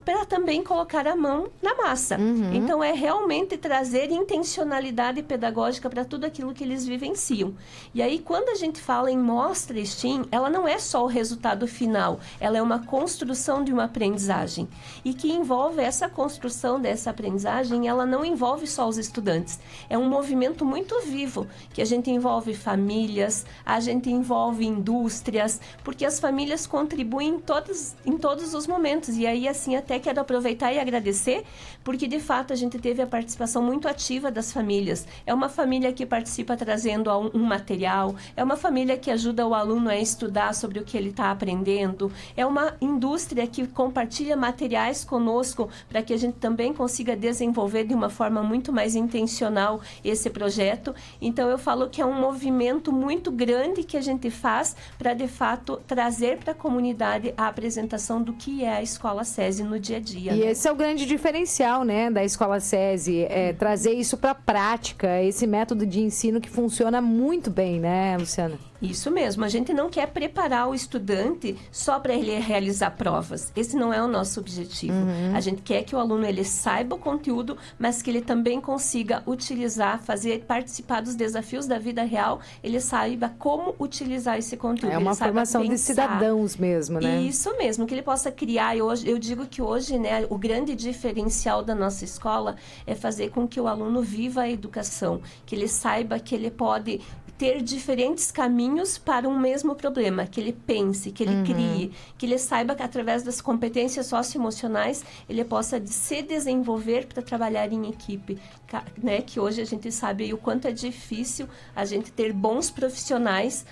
para também colocar a mão na massa. Então, é realmente trazer intencionalidade pedagógica para tudo aquilo que eles vivenciam. E aí, quando a gente fala em mostra STEAM, ela não é só o resultado final, ela é uma construção de uma aprendizagem. E que envolve essa construção dessa aprendizagem, ela não envolve só os estudantes. É um movimento muito vivo, que a gente envolve famílias, a gente envolve indústrias, porque as famílias contribuem em todos os momentos. E aí, assim, até quero aproveitar e agradecer, porque de fato a gente teve a participação muito ativa das famílias. É uma família que participa trazendo um material, é uma família que ajuda o aluno a estudar sobre o que ele está aprendendo, é uma indústria que compartilha materiais conosco para que a gente também consiga desenvolver de uma forma muito mais intencional esse projeto. Então eu falo que é um movimento muito grande que a gente faz para de fato trazer para a comunidade a apresentação do que é a Escola SESI no dia a dia. E esse é o grande diferencial, né, da Escola SESI, trazer isso para a prática, esse método de ensino que funciona muito bem, né, Luciana? Isso mesmo, a gente não quer preparar o estudante só para ele realizar provas. Esse não é o nosso objetivo. A gente quer que o aluno ele saiba o conteúdo, mas que ele também consiga utilizar, participar dos desafios da vida real, ele saiba como utilizar esse conteúdo. É uma formação de cidadãos mesmo, né? Isso mesmo, que ele possa criar. Eu digo que hoje, né, o grande diferencial da nossa escola é fazer com que o aluno viva a educação, que ele saiba que ele pode ter diferentes caminhos para um mesmo problema, que ele pense, que ele crie, que ele saiba que através das competências socioemocionais ele possa se desenvolver para trabalhar em equipe, né? Que hoje a gente sabe o quanto é difícil a gente ter bons profissionais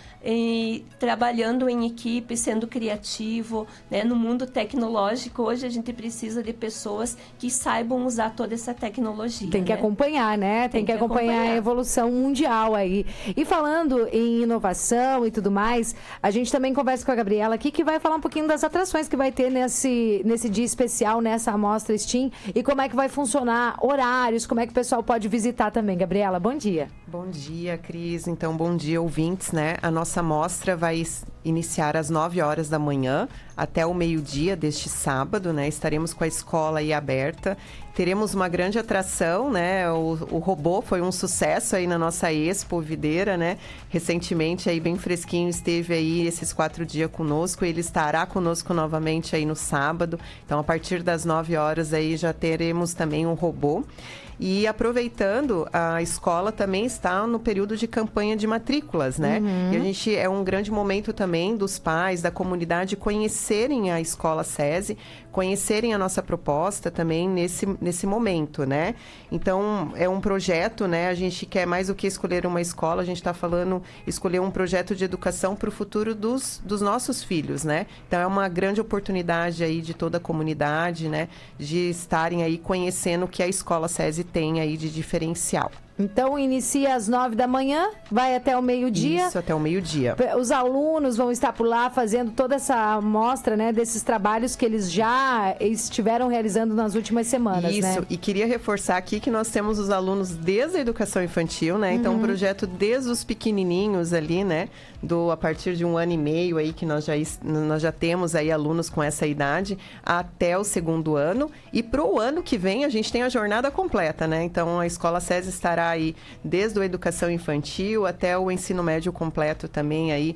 trabalhando em equipe, sendo criativo, né? No mundo tecnológico, hoje a gente precisa de pessoas que saibam usar toda essa tecnologia. Tem que acompanhar, né? Tem que acompanhar a evolução mundial aí. E falando em inovação e tudo mais, a gente também conversa com a Gabriela aqui, que vai falar um pouquinho das atrações que vai ter nesse dia especial, nessa amostra STEAM, e como é que vai funcionar, horários, como é que o pessoal pode visitar também. Gabriela, bom dia. Bom dia, Cris. Então, bom dia, ouvintes, né? A nossa mostra vai iniciar às 9 horas da manhã até o meio-dia deste sábado, né? Estaremos com a escola aí aberta. Teremos uma grande atração, né? O robô foi um sucesso aí na nossa Expo Videira, né? Recentemente, aí bem fresquinho, esteve aí esses 4 dias conosco. Ele estará conosco novamente aí no sábado. Então, a partir das 9 horas aí já teremos também um robô. E aproveitando, a escola também está no período de campanha de matrículas, né? E a gente é um grande momento também dos pais, da comunidade conhecerem a Escola SESI, conhecerem a nossa proposta também nesse momento, né? Então, é um projeto, né? A gente quer mais do que escolher uma escola, a gente está falando escolher um projeto de educação para o futuro dos nossos filhos, né? Então, é uma grande oportunidade aí de toda a comunidade, né? De estarem aí conhecendo o que a Escola SESI tem aí de diferencial. Então, inicia às 9 da manhã, vai até o meio-dia. Isso, até o meio-dia. Os alunos vão estar por lá fazendo toda essa amostra, né, desses trabalhos que eles já estiveram realizando nas últimas semanas, né? Isso, e queria reforçar aqui que nós temos os alunos desde a educação infantil, né? Então, um projeto desde os pequenininhos ali, né? A partir de 1 ano e meio aí, que nós já temos aí alunos com essa idade, até o 2º ano. E para o ano que vem, a gente tem a jornada completa, né? Então, a Escola SESI estará aí desde a educação infantil até o ensino médio completo também aí,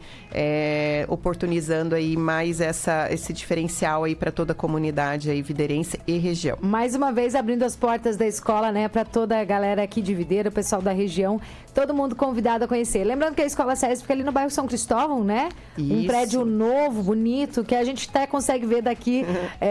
oportunizando aí mais esse diferencial aí para toda a comunidade aí videirense e região. Mais uma vez abrindo as portas da escola, né, para toda a galera aqui de Videira, o pessoal da região, todo mundo convidado a conhecer. Lembrando que a Escola SESI fica ali no bairro São Cristóvão, né? Isso. Um prédio novo, bonito, que a gente até consegue ver daqui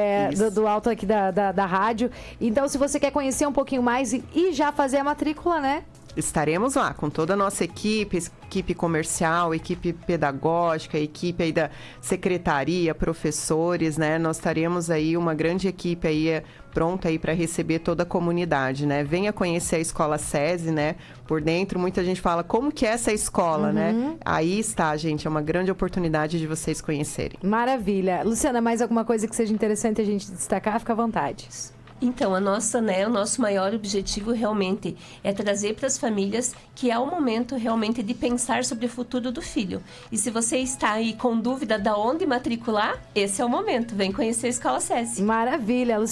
do alto aqui da rádio. Então, se você quer conhecer um pouquinho mais e já fazer a matrícula, né? Estaremos lá com toda a nossa equipe comercial, equipe pedagógica, equipe aí da secretaria, professores, né? Nós estaremos aí uma grande equipe aí pronta aí para receber toda a comunidade, né? Venha conhecer a Escola SESI, né? Por dentro, muita gente fala, como que é essa escola, né? Aí está, gente, é uma grande oportunidade de vocês conhecerem. Maravilha. Luciana, mais alguma coisa que seja interessante a gente destacar? Fica à vontade. Então, o nosso maior objetivo realmente é trazer para as famílias que é o momento realmente de pensar sobre o futuro do filho. E se você está aí com dúvida de onde matricular, esse é o momento. Vem conhecer a Escola SESI. Maravilha, Luciana.